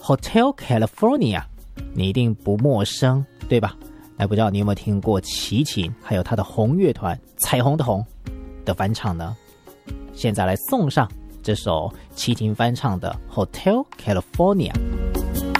Hotel California 你一定不陌生，对吧？那不知道你有没有听过齐秦还有他的红乐团彩虹的红的翻唱呢？现在来送上这首齐秦翻唱的 Hotel California。